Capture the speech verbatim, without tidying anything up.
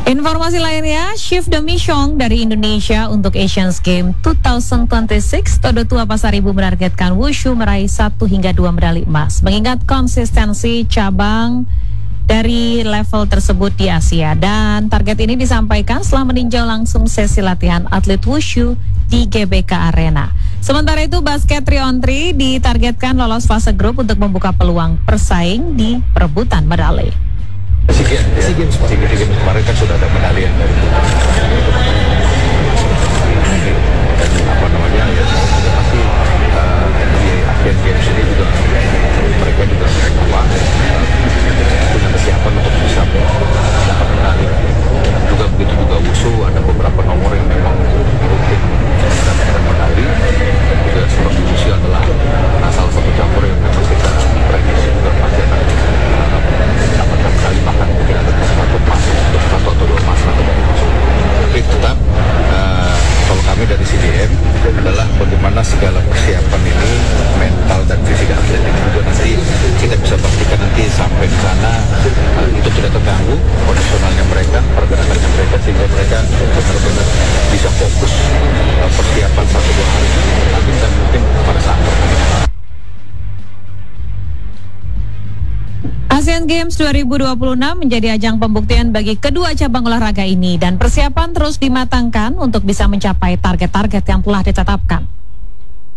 Informasi lainnya, Shift the Mission dari Indonesia untuk Asian Games dua ribu dua puluh enam, Todo Tua Pasar Ibu menargetkan Wushu meraih satu hingga dua medali emas. Mengingat konsistensi cabang dari level tersebut di Asia, dan target ini disampaikan setelah meninjau langsung sesi latihan atlet Wushu di G B K Arena. Sementara itu, basket tiga on tiga ditargetkan lolos fase grup untuk membuka peluang persaing di perebutan medali. SEA Games, SEA Games, SEA Games kemarin kan sudah ada medali yang dari dan apa namanya ya pasti uh, di Asian Games ini juga mereka juga apa punya kesiapan untuk bisa dapat medali. Juga begitu juga Wushu, ada beberapa nomor yang memang rutin mendapatkan medali. Juga seperti Wushu adalah nah, salah satu cabur yang memang kita prediksi juga pasti akan mendapatkan medali, bahkan mungkin ada satu emas, satu atau dua emas atau dari Wushu. Tapi tetap uh, kalau kami dari C D M adalah bagaimana segala persiapan ini mental dan fisik atlet ini juga nanti kita bisa pastikan nanti sampai di sana uh, itu tidak terganggu kondisionalnya mereka, pergerakannya mereka, sehingga mereka benar-benar bisa fokus uh, persiapan satu dua hari nanti dan mungkin pada saat pertandingan. Asian Games dua ribu dua puluh enam menjadi ajang pembuktian bagi kedua cabang olahraga ini dan persiapan terus dimatangkan untuk bisa mencapai target-target yang telah ditetapkan.